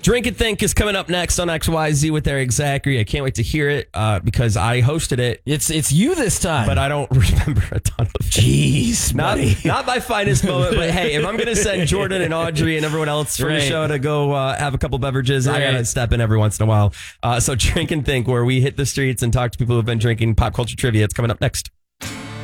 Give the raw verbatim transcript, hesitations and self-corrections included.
Drink and Think is coming up next on X Y Z with Eric Zachary. I can't wait to hear it uh, because I hosted it. It's it's you this time. But I don't remember a ton of it. Jeez, not, buddy. not my finest moment, but hey, if I'm going to send Jordan and Audrey and everyone else from right. the show to go uh, have a couple beverages, right. I got to step in every once in a while. Uh, so Drink and Think, where we hit the streets and talk to people who have been drinking pop culture trivia. It's coming up next.